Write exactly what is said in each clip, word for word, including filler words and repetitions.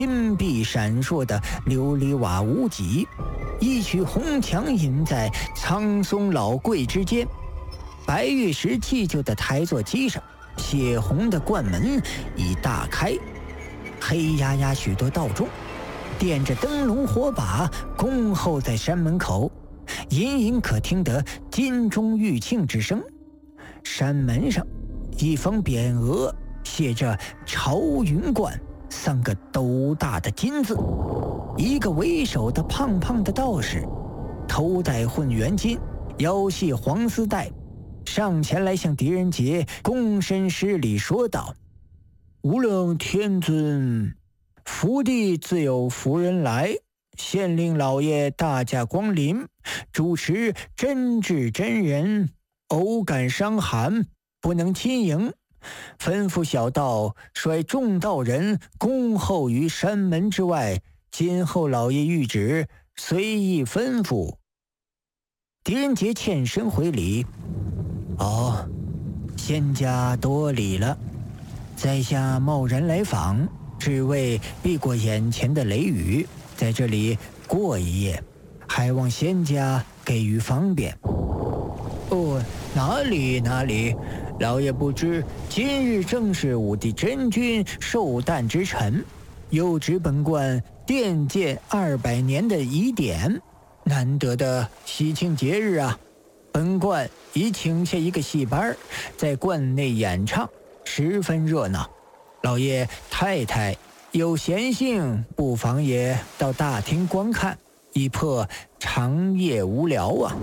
金碧闪烁的琉璃瓦屋脊，一曲红墙隐在苍松老柜之间。白玉石砌就的台座机上，血红的冠门已大开，黑压压许多道众点着灯笼火把恭候在山门口，隐隐可听得金钟玉磬之声。山门上一方匾额写着朝云观三个斗大的金字，一个为首的胖胖的道士，头戴混元巾，腰系黄丝带，上前来向狄仁杰躬身施礼说道：“无量天尊，福地自有福人来，县令老爷大驾光临，主持真挚真人，偶感伤寒，不能亲迎，吩咐小道率众道人恭候于山门之外，今后老爷谕旨，随意吩咐。”狄仁杰欠身回礼：“哦，仙家多礼了，在下贸然来访，只为避过眼前的雷雨，在这里过一夜，还望仙家给予方便。”“哦，哪里哪里，老爷不知今日正是武帝真君寿诞之辰，又值本观殿建二百年的仪典，难得的喜庆节日啊！本观已请下一个戏班，在观内演唱，十分热闹。老爷太太有闲性，不妨也到大厅观看，以破长夜无聊啊。”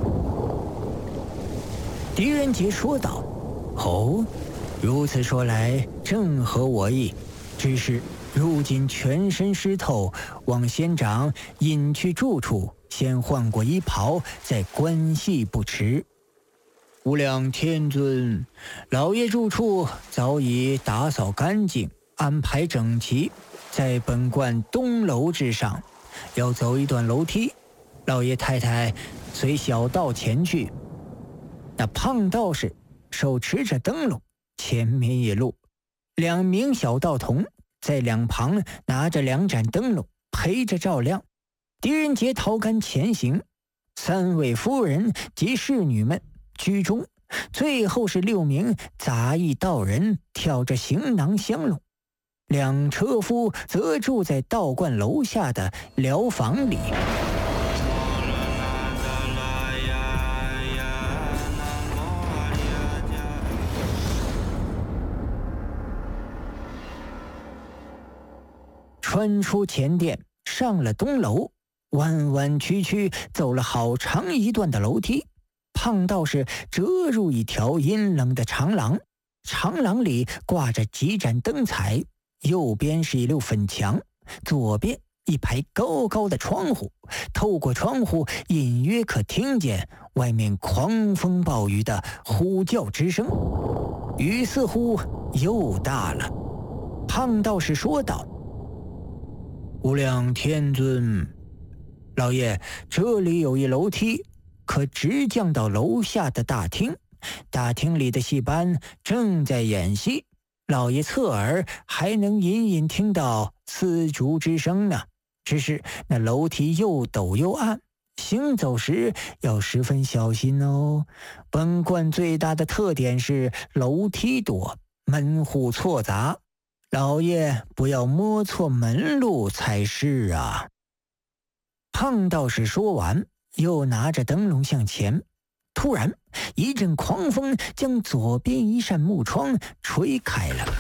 狄仁杰说道：“哦，如此说来正合我意，只是如今全身湿透，望仙长隐去住处，先换过衣袍，再观戏不迟。”“无量天尊，老爷住处早已打扫干净，安排整齐，在本观东楼之上，要走一段楼梯，老爷太太随小道前去。”那胖道士手持着灯笼，前面一路，两名小道童在两旁拿着两盏灯笼陪着照亮。狄仁杰逃杆前行，三位夫人及侍女们居中，最后是六名杂役道人挑着行囊香笼，两车夫则住在道观楼下的寮房里。穿出前殿，上了东楼，弯弯曲曲走了好长一段的楼梯，胖道士折入一条阴冷的长廊，长廊里挂着几盏灯彩，右边是一溜粉墙，左边一排高高的窗户，透过窗户隐约可听见外面狂风暴雨的呼叫之声。雨似乎又大了。胖道士说道：“无量天尊，老爷，这里有一楼梯，可直降到楼下的大厅。大厅里的戏班正在演戏，老爷侧耳还能隐隐听到丝竹之声呢。只是那楼梯又陡又暗，行走时要十分小心哦。本观最大的特点是楼梯多，门户错杂，老爷不要摸错门路才是啊。”胖道士说完，又拿着灯笼向前。突然一阵狂风将左边一扇木窗吹开了，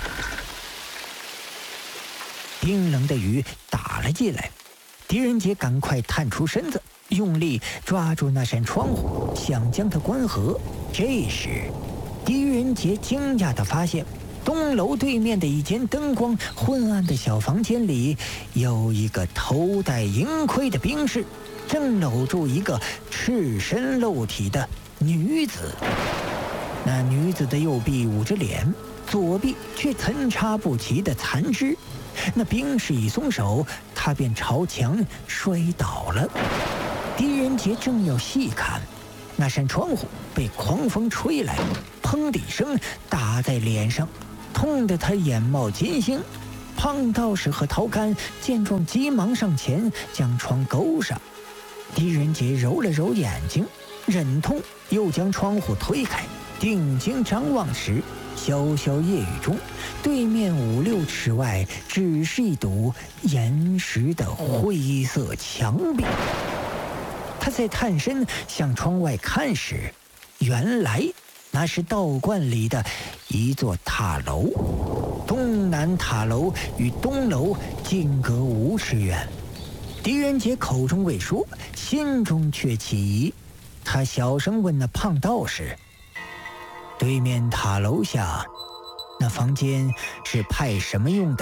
冰冷的雨打了进来。狄仁杰赶快探出身子，用力抓住那扇窗户，想将它关合。这时狄仁杰惊讶地发现，东楼对面的一间灯光昏暗的小房间里，有一个头戴银盔的兵士，正搂住一个赤身露体的女子。那女子的右臂捂着脸，左臂却参差不齐的残肢。那兵士一松手，他便朝墙摔倒了。狄仁杰正要细看，那扇窗户被狂风吹来，砰的一声打在脸上，痛得他眼冒金星。 胖道士和陶干见状急忙上前将窗勾上。狄仁杰揉了揉眼睛，忍痛又将窗户推开，定睛张望时，潇潇夜雨中，对面五六尺外只是一堵岩石的灰色墙壁。他在探身向窗外看时，原来那是道观里的一座塔楼。东南塔楼与东楼间隔五尺远。狄仁杰口中未说，心中却起疑。他小声问那胖道士：对面塔楼下那房间是派什么用的？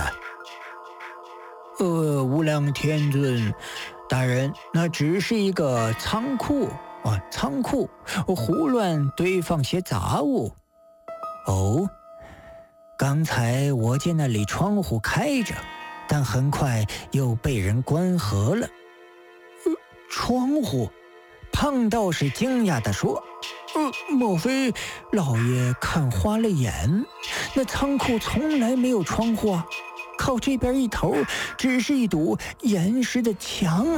呃，无量天尊大人，那只是一个仓库啊，仓库胡乱堆放些杂物。哦，刚才我见那里窗户开着，但很快又被人关合了。呃、窗户？胖道士惊讶地说：呃，莫非老爷看花了眼？那仓库从来没有窗户啊，靠这边一头只是一堵岩石的墙。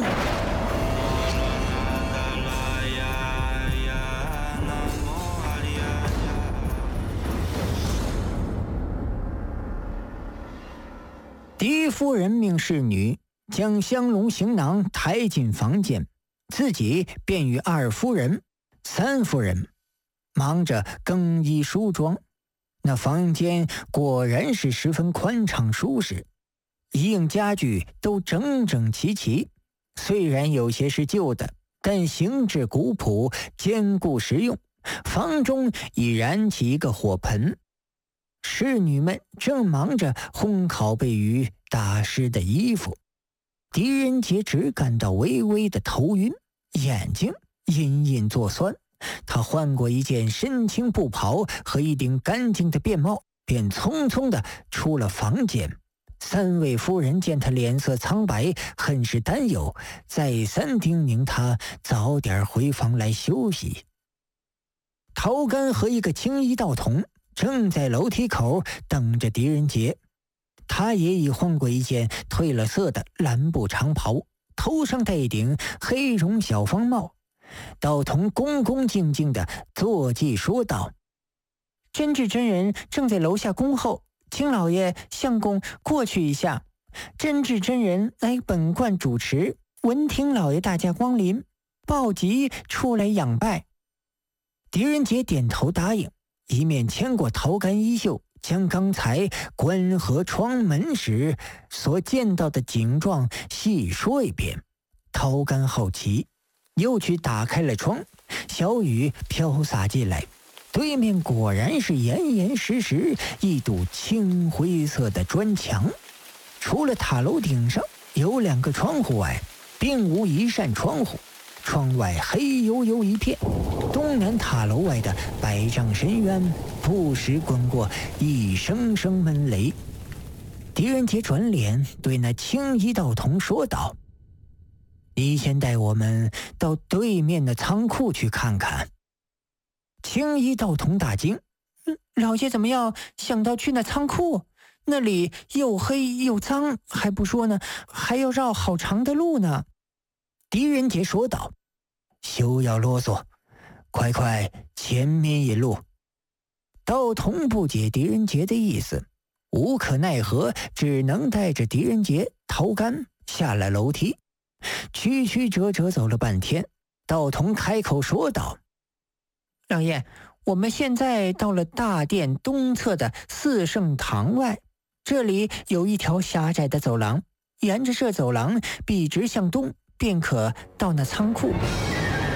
狄夫人命侍女将香笼行囊抬进房间，自己便与二夫人、三夫人忙着更衣梳妆。那房间果然是十分宽敞舒适，一应家具都整整齐齐，虽然有些是旧的，但形制古朴，坚固实用。房中已燃起一个火盆，侍女们正忙着烘烤被雨打湿的衣服。狄仁杰只感到微微的头晕，眼睛隐隐作酸。他换过一件深青布袍和一顶干净的便帽，便匆匆地出了房间。三位夫人见他脸色苍白，很是担忧，再三叮咛他早点回房来休息。陶干和一个青衣道童正在楼梯口等着狄仁杰，他也已换过一件褪了色的蓝布长袍，头上戴一顶黑绒小方帽。道童恭恭敬敬地坐骑说道：真智真人正在楼下恭候，请老爷相公过去一下。真智真人乃本观主持，闻听老爷大驾光临，抱即出来仰拜。狄仁杰点头答应，一面牵过陶干衣袖，将刚才关合窗门时所见到的景状细说一遍。陶干好奇，又去打开了窗，小雨飘洒进来，对面果然是严严实实一堵青灰色的砖墙。除了塔楼顶上有两个窗户外，并无一扇窗户，窗外黑黝黝一片。东南塔楼外的百丈深渊不时滚过一声声闷雷。狄仁杰转脸对那青衣道童说道：你先带我们到对面的仓库去看看。青衣道童大惊：老爷怎么样想到去那仓库？那里又黑又脏，还不说呢，还要绕好长的路呢。狄仁杰说道：休要啰嗦，快快前面引路。道童不解狄仁杰的意思，无可奈何，只能带着狄仁杰、陶干下了楼梯。曲曲折折走了半天，道童开口说道：老爷，我们现在到了大殿东侧的四圣堂外，这里有一条狭窄的走廊，沿着这走廊笔直向东，便可到那仓库。